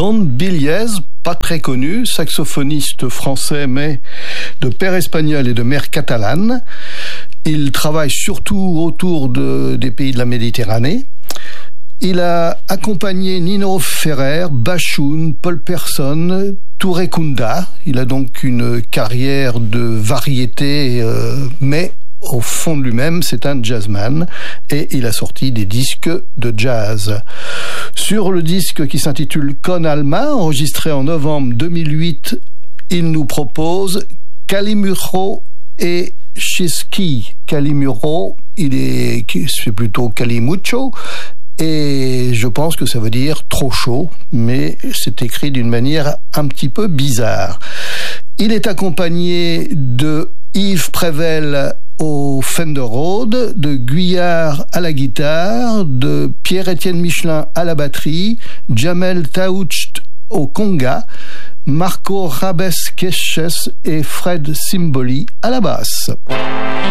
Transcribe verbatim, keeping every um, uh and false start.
John Biliez, pas très connu, saxophoniste français mais de père espagnol et de mère catalane. Il travaille surtout autour de, des pays de la Méditerranée. Il a accompagné Nino Ferrer, Bashun, Paul Persson, Touré Kunda. Il a donc une carrière de variété, euh, mais au fond de lui-même, c'est un jazzman et il a sorti des disques de jazz. Sur le disque qui s'intitule Con Alma, enregistré en novembre deux mille huit, il nous propose Calimuro et Shiski. Calimuro, il est, c'est plutôt Calimucho. Et je pense que ça veut dire trop chaud, mais c'est écrit d'une manière un petit peu bizarre. Il est accompagné de Yves Prével au Fender Rhodes, de Guyard à la guitare, de Pierre-Étienne Michelin à la batterie, Jamel Taoucht au conga, Marco Rabes Queches et Fred Simboli à la basse.